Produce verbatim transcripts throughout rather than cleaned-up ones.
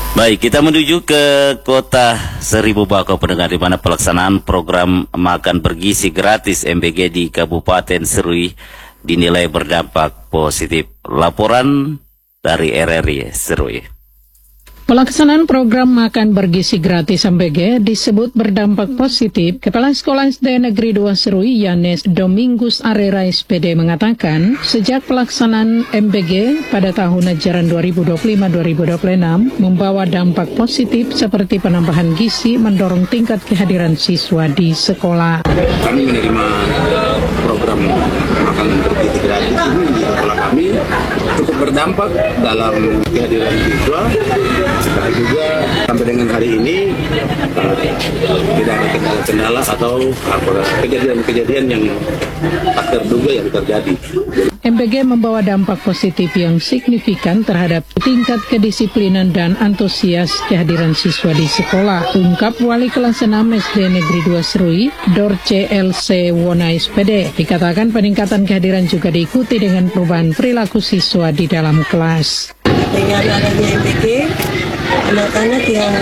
Baik, kita menuju ke kota Seribu Bako pendengar, di mana pelaksanaan program makan bergizi gratis M B G di Kabupaten Serui dinilai berdampak positif. Laporan dari R R I Serui. Pelaksanaan program makan bergizi gratis M B G disebut berdampak positif. Kepala Sekolah S D Negeri dua Serui, Yanes Domingus Arera S P D, mengatakan sejak pelaksanaan M B G pada tahun ajaran dua ribu dua puluh lima dua ribu dua puluh enam membawa dampak positif seperti penambahan gizi, mendorong tingkat kehadiran siswa di sekolah. Kami menerima program makan bergizi gratis ini di sekolah kami cukup berdampak dalam kehadiran siswa. Sekarang juga sampai dengan hari ini uh, tidak ada kendala-kendala atau kejadian-kejadian yang tak terduga yang terjadi. M B G membawa dampak positif yang signifikan terhadap tingkat kedisiplinan dan antusias kehadiran siswa di sekolah, ungkap Wali Kelas enam S D Negeri dua Serui, Dorce L C Wona S P D. Dikatakan peningkatan kehadiran juga diikuti dengan perubahan perilaku siswa di dalam kelas. Dengan adanya M B G, anak-anak yang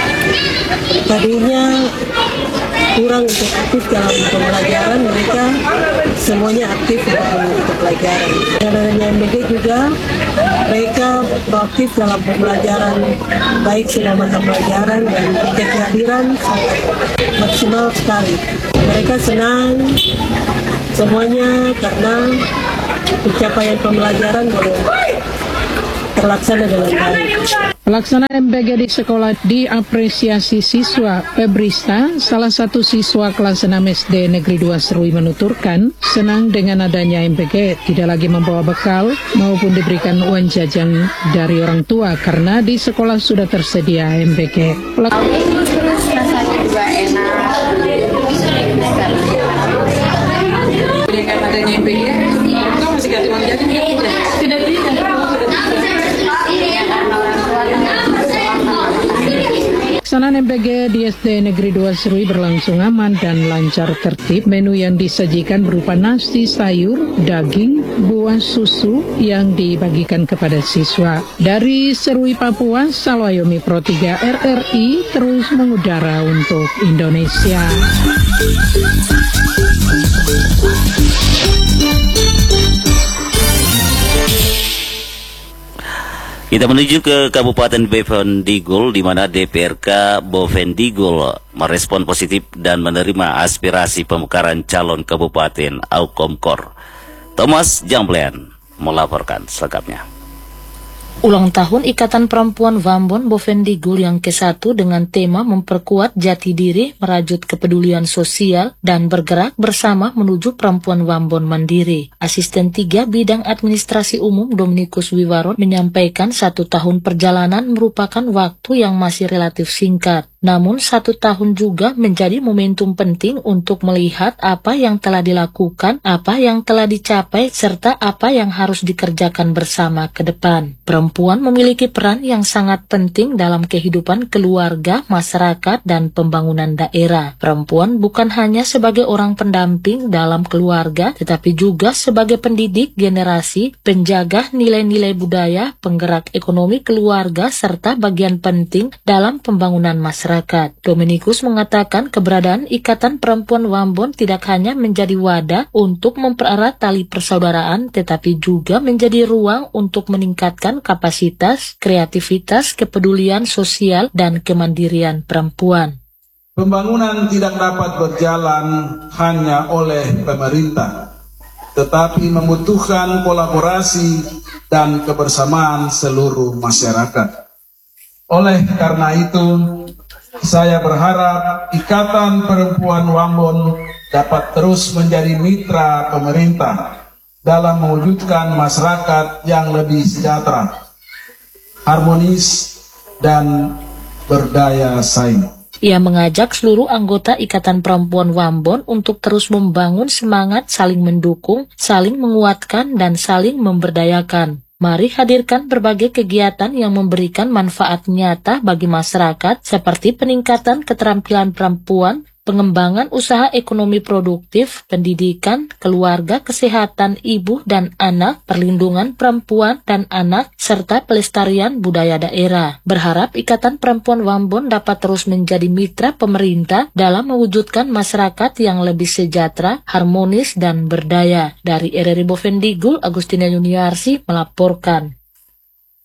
tadinya kurang untuk aktif dalam pembelajaran, mereka semuanya aktif untuk pelajaran. Dengan adanya M B G juga, mereka aktif dalam pembelajaran, baik selama pembelajaran dan tingkat kehadiran maksimal sekali. Mereka senang semuanya karena pencapaian pembelajaran boleh terlaksana dengan baik. Pelaksanaan M B G di sekolah diapresiasi siswa. Febrista, salah satu siswa kelas enam S D Negeri dua Serui, menuturkan senang dengan adanya M B G, tidak lagi membawa bekal maupun diberikan uang jajan dari orang tua karena di sekolah sudah tersedia M B G. Pelak- Rasanya juga enak. Dengan adanya M B G, kita masih ganti uang jajan tidak? Tidak bisa. Pelaksanaan M B G di S D Negeri dua Serui berlangsung aman dan lancar tertib. Menu yang disajikan berupa nasi, sayur, daging, buah, susu yang dibagikan kepada siswa. Dari Serui, Papua, Salwayomi Pro tiga R R I terus mengudara untuk Indonesia. Kita menuju ke Kabupaten Bovendigul, di mana D P R K Bovendigul merespon positif dan menerima aspirasi pemekaran calon kabupaten Aukomkor. Thomas Jamblean melaporkan selengkapnya. Ulang tahun Ikatan Perempuan Wambon Bovendigul yang kesatu dengan tema memperkuat jati diri, merajut kepedulian sosial, dan bergerak bersama menuju perempuan Wambon mandiri. Asisten tiga Bidang Administrasi Umum Dominikus Wiwaron menyampaikan satu tahun perjalanan merupakan waktu yang masih relatif singkat. Namun satu tahun juga menjadi momentum penting untuk melihat apa yang telah dilakukan, apa yang telah dicapai, serta apa yang harus dikerjakan bersama ke depan. Perempuan memiliki peran yang sangat penting dalam kehidupan keluarga, masyarakat, dan pembangunan daerah. Perempuan bukan hanya sebagai orang pendamping dalam keluarga, tetapi juga sebagai pendidik generasi, penjaga nilai-nilai budaya, penggerak ekonomi keluarga, serta bagian penting dalam pembangunan masyarakat. Dominikus mengatakan keberadaan Ikatan Perempuan Wambon tidak hanya menjadi wadah untuk mempererat tali persaudaraan, tetapi juga menjadi ruang untuk meningkatkan kapasitas, kreativitas, kepedulian sosial, dan kemandirian perempuan. Pembangunan tidak dapat berjalan hanya oleh pemerintah, tetapi membutuhkan kolaborasi dan kebersamaan seluruh masyarakat. Oleh karena itu, saya berharap Ikatan Perempuan Wambon dapat terus menjadi mitra pemerintah dalam mewujudkan masyarakat yang lebih sejahtera, harmonis, dan berdaya saing. Ia mengajak seluruh anggota Ikatan Perempuan Wambon untuk terus membangun semangat saling mendukung, saling menguatkan, dan saling memberdayakan. Mari hadirkan berbagai kegiatan yang memberikan manfaat nyata bagi masyarakat seperti peningkatan keterampilan perempuan, pengembangan usaha ekonomi produktif, pendidikan, keluarga, kesehatan ibu dan anak, perlindungan perempuan dan anak, serta pelestarian budaya daerah. Berharap Ikatan Perempuan Wambon dapat terus menjadi mitra pemerintah dalam mewujudkan masyarakat yang lebih sejahtera, harmonis, dan berdaya. Dari R R I Bovendigul, Agustina Yuniarsi melaporkan.